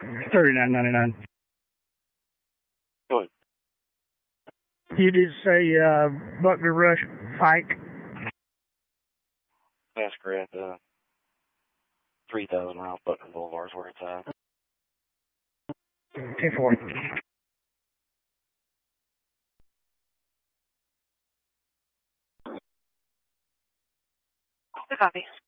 $39.99. Go ahead. You did say Buckner Rush Pike. That's correct. 3000 Ralph Buckner Boulevard is where it's at. 10-4. Copy.